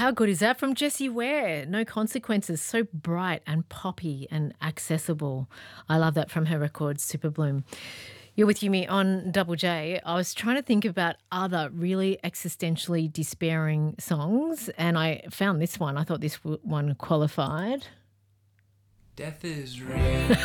How good is that from Jessie Ware? No Consequences, so bright and poppy and accessible. I love that from her record, Super Bloom. You're with Yumi on Double J. I was trying to think about other really existentially despairing songs, and I found this one. I thought this one qualified. Death is real.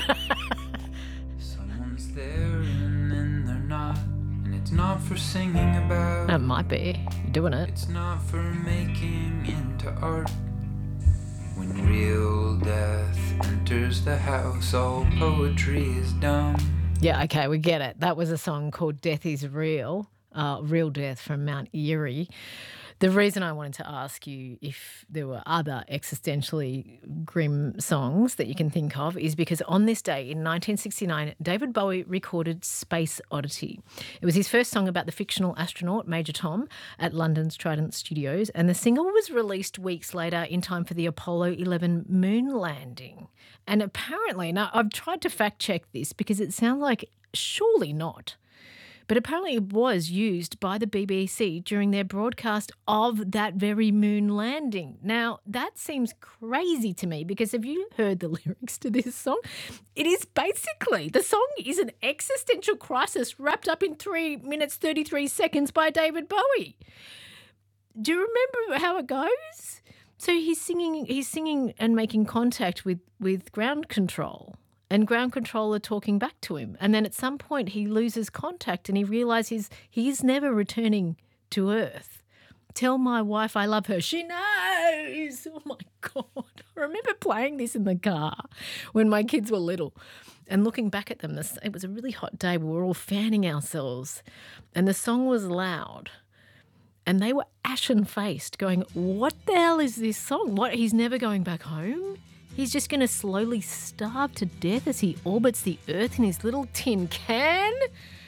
Someone's there and then they're not. And it's not for singing about. That might be. You're doing it. It's not for making into art. When real death enters the house, all poetry is dumb. Yeah, okay, we get it. That was a song called Death is Real, Real Death from Mount Erie. The reason I wanted to ask you if there were other existentially grim songs that you can think of is because on this day in 1969, David Bowie recorded Space Oddity. It was his first song about the fictional astronaut Major Tom at London's Trident Studios, and the single was released weeks later in time for the Apollo 11 moon landing. And apparently, now I've tried to fact check this because it sounds like surely not. But apparently it was used by the BBC during their broadcast of that very moon landing. Now, that seems crazy to me because have you heard the lyrics to this song? It is basically, the song is an existential crisis wrapped up in 3 minutes 33 seconds by David Bowie. Do you remember how it goes? So he's singing and making contact with ground control. And ground control are talking back to him. And then at some point he loses contact and he realises he's never returning to Earth. Tell my wife I love her. She knows. Oh, my God. I remember playing this in the car when my kids were little and looking back at them. It was a really hot day. We were all fanning ourselves and the song was loud. And they were ashen-faced going, what the hell is this song? What, he's never going back home? He's just going to slowly starve to death as he orbits the Earth in his little tin can?